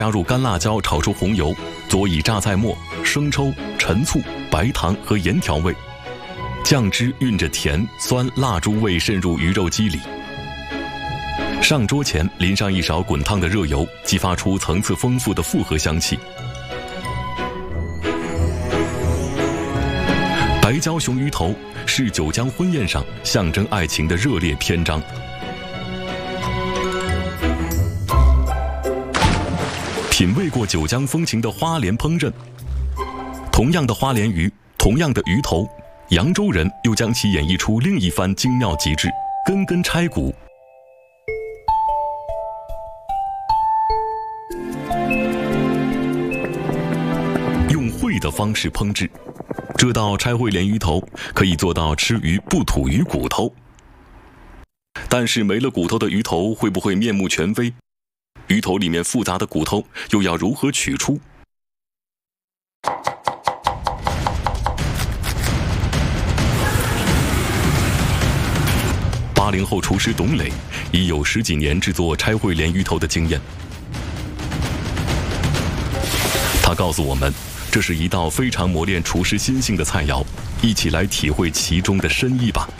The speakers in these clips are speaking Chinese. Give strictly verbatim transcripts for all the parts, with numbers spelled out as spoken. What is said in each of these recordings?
加入干辣椒炒出红油，佐以榨菜末、生抽、陈醋、白糖和盐调味。酱汁蕴着甜、酸、辣猪味渗入鱼肉肌里。上桌前淋上一勺滚烫的热油，激发出层次丰富的复合香气。白椒熊鱼头是九江婚宴上象征爱情的热烈篇章。品味过九江风情的花莲烹饪，同样的花莲鱼，同样的鱼头，扬州人又将其演绎出另一番精妙极致，根根拆骨。用烩的方式烹制，这道拆烩鲢鱼头可以做到吃鱼不吐鱼骨头。但是没了骨头的鱼头会不会面目全非？鱼头里面复杂的骨头又要如何取出？八零后厨师董磊已有十几年制作拆烩鲢鱼头的经验。他告诉我们，这是一道非常磨练厨师心性的菜肴，一起来体会其中的深意吧。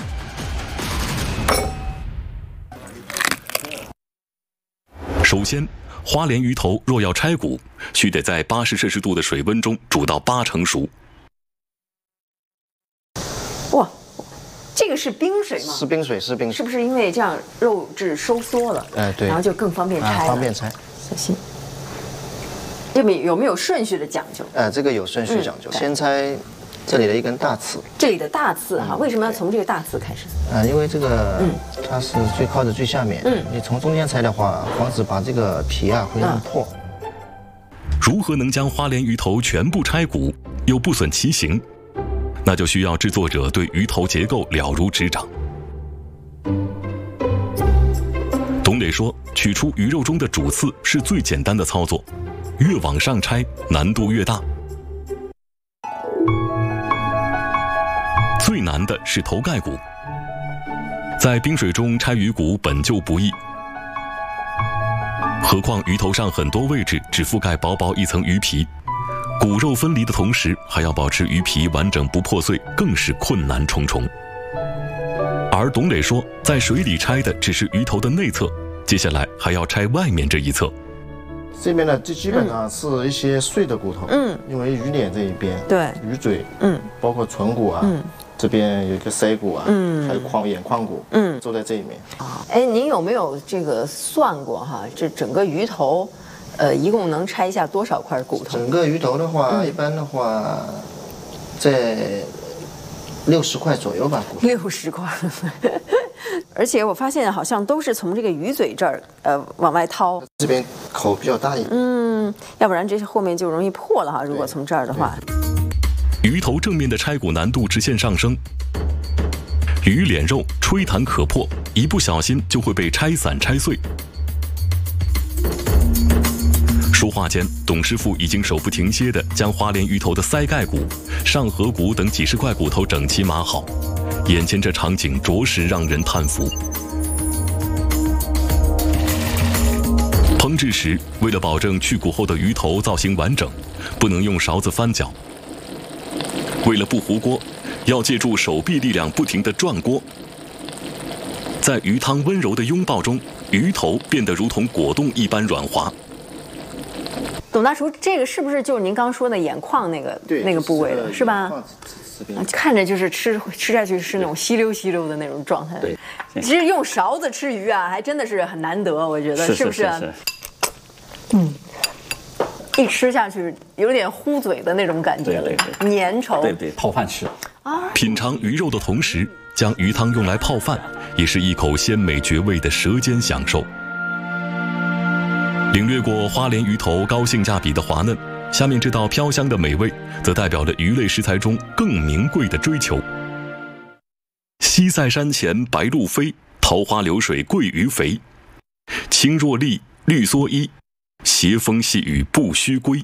首先，花鲢鱼头若要拆骨，须得在八十摄氏度的水温中煮到八成熟。 哇，这个是冰水吗？ 是冰水，是冰水。 是不是因为这样肉质收缩了？ 哎，对， 然后就更方便拆了。 啊、方便拆。 小心。这里有没有顺序的讲究？ 呃，这个有顺序讲究。嗯、先拆这里的一根大刺。 这里的大刺哈，嗯、为什么要从这个大刺开始？ 呃，因为这个，嗯，它是最靠着最下面。嗯，你从中间拆的话，防止把这个皮啊会弄破。嗯、 如何能将花鲢鱼头全部拆骨，又不损其形？那就需要制作者对鱼头结构了如指掌。董磊说，取出鱼肉中的主刺是最简单的操作，越往上拆难度越大。最难的是头盖骨，在冰水中拆鱼骨本就不易，何况鱼头上很多位置只覆盖薄薄一层鱼皮，骨肉分离的同时还要保持鱼皮完整不破碎，更是困难重重。而董磊说，在水里拆的只是鱼头的内侧，接下来还要拆外面这一侧。 这边呢，就基本上是一些碎的骨头，嗯，因为鱼脸这一边， 对， 鱼嘴，嗯，包括唇骨啊，嗯，这边有一个腮骨啊，嗯，还有眶眼眶骨，嗯，都在这一面。 啊，哎，您有没有这个算过哈？这整个鱼头，呃，一共能拆下多少块骨头？ 整个鱼头的话，嗯、一般的话，在六十块左右吧。 六十块。而且我发现好像都是从这个鱼嘴这儿，呃，往外掏。 这边口比较大一点。 嗯，要不然这后面就容易破了哈。如果从这儿的话， 鱼头正面的拆骨难度直线上升。鱼脸肉吹弹可破，一不小心就会被拆散拆碎。说话间，董师傅已经手不停歇地将花鲢鱼头的腮盖骨、上颌骨等几十块骨头整齐码好。眼前这场景着实让人叹服。烹制时，为了保证去骨后的鱼头造型完整，不能用勺子翻搅。为了不糊锅，要借助手臂力量不停地转锅。在鱼汤温柔的拥抱中，鱼头变得如同果冻一般软滑。 董大厨，这个是不是就是您刚说的眼眶那个那个部位的，是吧？看着就是吃吃下去是那种稀溜稀溜的那种状态。 对， 其实用勺子吃鱼啊，还真的是很难得，我觉得是不是？ 是是是。 嗯，一吃下去有点糊嘴的那种感觉， 对对对， 粘稠。 对对，泡饭吃。 啊， 品尝鱼肉的同时，将鱼汤用来泡饭，也是一口鲜美绝味的舌尖享受。领略过花鲢鱼头高性价比的滑嫩。下面这道飘香的美味，则代表了鱼类食材中更名贵的追求。西塞山前白鹭飞，桃花流水鳜鱼肥。青箬笠，绿蓑衣，斜风细雨不须归。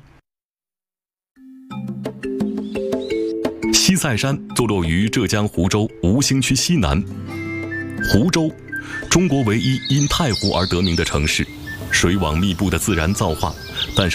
西塞山坐落于浙江湖州吴兴区西南。湖州，中国唯一因太湖而得名的城市，水网密布的自然造化，但是